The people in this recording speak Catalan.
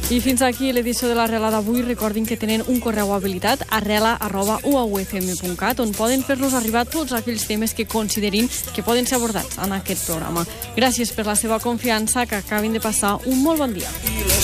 I fins aquí l'edició de l'Arrela d'avui. Recordin que tenen un correu habilitat, arrela@uaufm.cat, on poden fer-nos arribar tots aquells temes que considerin que poden ser abordats en aquest programa. Gràcies per la seva confiança, que acabin de passar un molt bon dia.